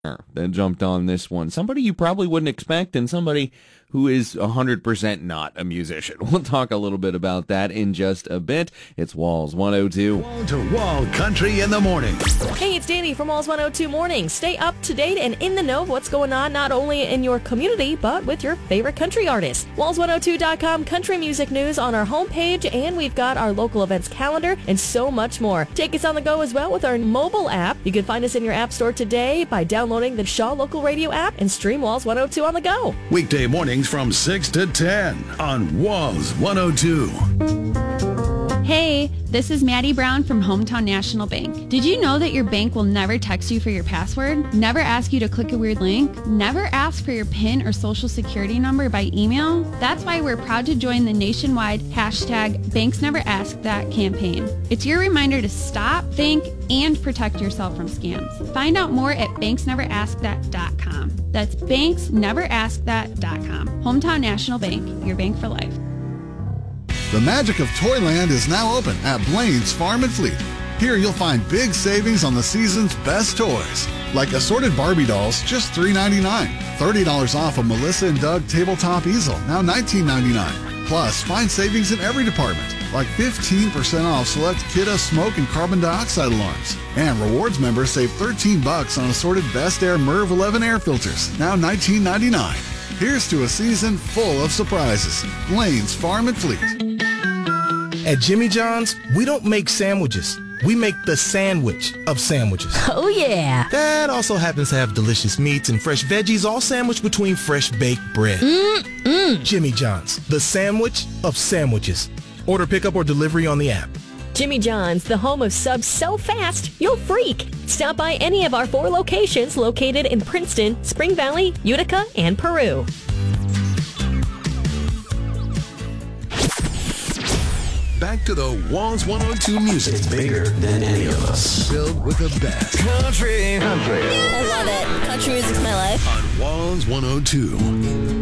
that jumped on this one. Somebody you probably wouldn't expect, and somebody who is 100% not a musician. We'll talk a little bit about that in just a bit. It's Walls 102. Wall-to-wall country in the morning. Hey, it's Danny from Walls 102 Morning. Stay up to date and in the know of what's going on not only in your community, but with your favorite country artists. Walls102.com country music news on our homepage, and we've got our local events calendar and so much more. Take us on the go as well with our mobile app. You can find us in your app store today by downloading the Shaw Local Radio app and stream Walls 102 on the go. Weekday mornings from 6 to 10 on Walls 102. Hey, this is Maddie Brown from Hometown National Bank. Did you know that your bank will never text you for your password? Never ask you to click a weird link? Never ask for your PIN or social security number by email? That's why we're proud to join the nationwide #BanksNeverAskThat campaign. It's your reminder to stop, think, and protect yourself from scams. Find out more at BanksNeverAskThat.com. That's BanksNeverAskThat.com. Hometown National Bank, your bank for life. The magic of Toyland is now open at Blaine's Farm and Fleet. Here you'll find big savings on the season's best toys, like assorted Barbie dolls, just $3.99. $30 off a Melissa and Doug tabletop easel, now $19.99. Plus, find savings in every department, like 15% off select Kidda smoke and carbon dioxide alarms. And rewards members save $13 on assorted Best Air MERV 11 air filters, now $19.99. Here's to a season full of surprises. Blaine's Farm and Fleet. At Jimmy John's, we don't make sandwiches. We make the sandwich of sandwiches. Oh, yeah. That also happens to have delicious meats and fresh veggies all sandwiched between fresh baked bread. Jimmy John's, the sandwich of sandwiches. Order pickup or delivery on the app. Jimmy John's, the home of subs so fast, you'll freak. Stop by any of our 4 locations located in Princeton, Spring Valley, Utica, and Peru. Back to the Walls 102 music. It's bigger than any of us. Filled with the best. Country. I love it. Country music's my life. On Walls 102.